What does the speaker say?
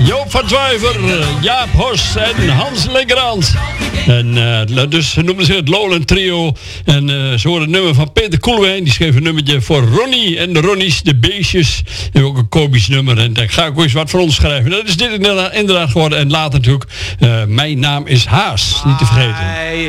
Joop van Twijver, Jaap Hos en Hans Legrand. En dus ze noemden zich het Lowland Trio. En ze hoorden een nummer van Peter Koelewijn. Die schreef een nummertje voor Ronnie en de Ronnies, de Beestjes. En ook een komisch nummer. En daar ga ik ook eens wat voor ons schrijven. Dat is dit inderdaad geworden. En later natuurlijk, mijn naam is Haas. Niet te vergeten.